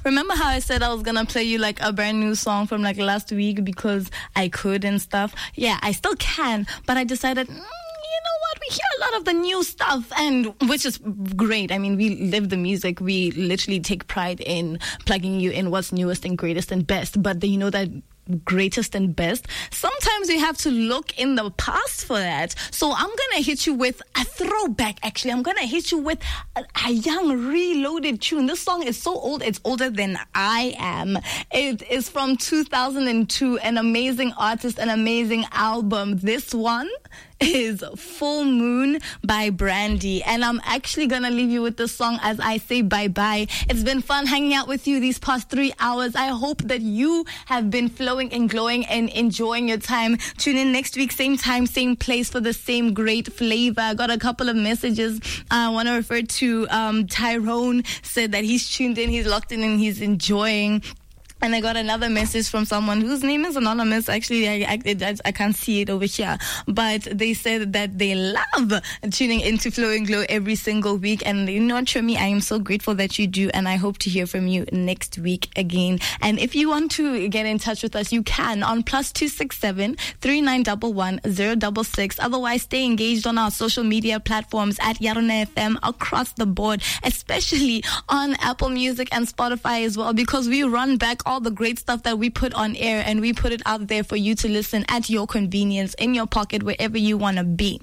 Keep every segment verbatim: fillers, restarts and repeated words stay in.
remember how I said I was gonna play you like a brand new song from like last week because I could and stuff? Yeah, I still can, but I decided, mm, you know what? We hear a lot of the new stuff, and which is great. I mean, we live the music. We literally take pride in plugging you in what's newest and greatest and best. But you know that greatest and best, sometimes we have to look in the past for that. So I'm gonna hit you with a throwback. Actually, I'm gonna hit you with a, a young reloaded tune. This song is so old, it's older than I am. It is from two thousand two, an amazing artist, an amazing album. This one is Full Moon by Brandy, and I'm actually gonna leave you with this song as I say bye-bye. It's been fun hanging out with you these past three hours. I hope that you have been flowing and glowing and enjoying your time. Tune in next week, same time, same place for the same great flavor. I got a couple of messages. I want to refer to um, Tyrone said that he's tuned in, he's locked in, and he's enjoying. And I got another message from someone whose name is anonymous. Actually, I, I, I can't see it over here. But they said that they love tuning into Flow and Glow every single week. And you know what, Tremi, I am so grateful that you do. And I hope to hear from you next week again. And if you want to get in touch with us, you can on plus two six seven, three nine one one, zero six six. Otherwise, stay engaged on our social media platforms at Yarona F M across the board, especially on Apple Music and Spotify as well, because we run back all the great stuff that we put on air and we put it out there for you to listen at your convenience, in your pocket, wherever you want to be.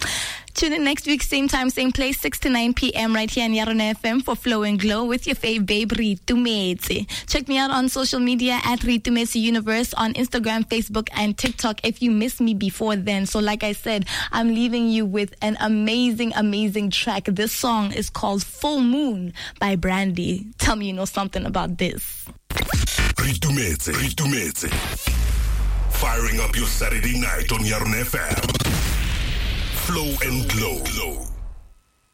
Tune in next week, same time, same place, six to nine p.m. right here on Yarona F M for Flow and Glow with your fave babe, Ritumetse. Check me out on social media at Ritumetse Universe on Instagram, Facebook, and TikTok if you missed me before then. So like I said, I'm leaving you with an amazing, amazing track. This song is called Full Moon by Brandy. Tell me you know something about this. Ritumetse, Ritumetse. Firing up your Saturday night on Yarona F M. Flow and Glow. Glow.